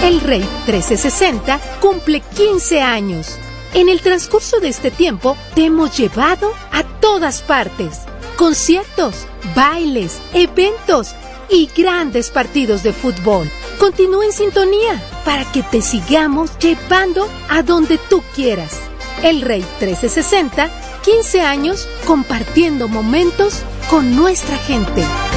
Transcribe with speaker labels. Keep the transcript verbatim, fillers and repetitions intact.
Speaker 1: El Rey trescientos sesenta cumple quince años. En el transcurso de este tiempo te hemos llevado a todas partes. Conciertos, bailes, eventos y grandes partidos de fútbol. Continúa en sintonía para que te sigamos llevando a donde tú quieras. El Rey trescientos sesenta, quince años compartiendo momentos con nuestra gente.